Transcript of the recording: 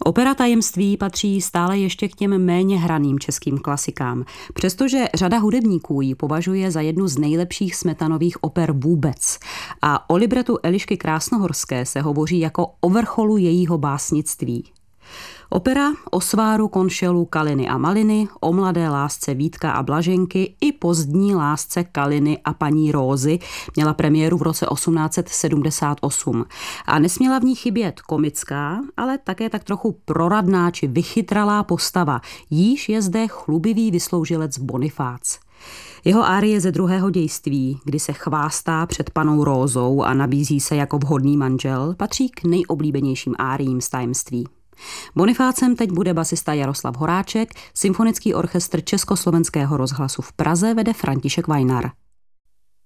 Opera Tajemství patří stále ještě k těm méně hraným českým klasikám, přestože řada hudebníků ji považuje za jednu z nejlepších Smetanových oper vůbec. A o libretu Elišky Krásnohorské se hovoří jako o vrcholu jejího básnictví. Opera o sváru konšelu Kaliny a Maliny, o mladé lásce Vítka a Blaženky i pozdní lásce Kaliny a paní Rózy měla premiéru v roce 1878. A nesměla v ní chybět komická, ale také tak trochu proradná či vychytralá postava, jíž je zde chlubivý vysloužilec Bonifác. Jeho árie ze druhého dějství, kdy se chvástá před panou Rózou a nabízí se jako vhodný manžel, patří k nejoblíbenějším áriím z Tajemství. Bonifácem teď bude basista Jaroslav Horáček, Symfonický orchestr Československého rozhlasu v Praze vede František Vajnar.